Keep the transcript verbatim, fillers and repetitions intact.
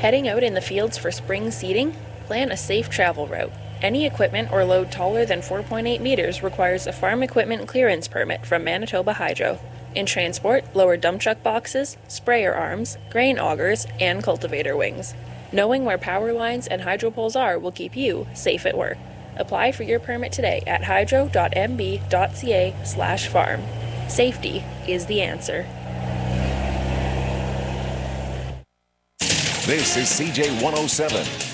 Heading out in the fields for spring seeding? Plan a safe travel route. Any equipment or load taller than four point eight meters requires a farm equipment clearance permit from Manitoba Hydro. In transport, lower dump truck boxes, sprayer arms, grain augers, and cultivator wings. Knowing where power lines and hydro poles are will keep you safe at work. Apply for your permit today at hydro dot m b dot c a slash farm. Safety is the answer. This is C J one oh seven,